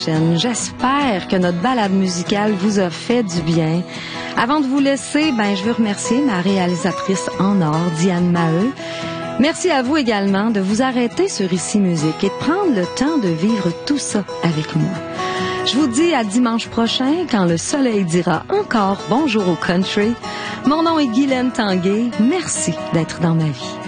J'espère que notre balade musicale vous a fait du bien. Avant de vous laisser, je veux remercier ma réalisatrice en or, Diane Maheu. Merci à vous également de vous arrêter sur Ici Musique et de prendre le temps de vivre tout ça avec moi. Je vous dis à dimanche prochain quand le soleil dira encore bonjour au country. Mon nom est Guylaine Tanguay. Merci d'être dans ma vie.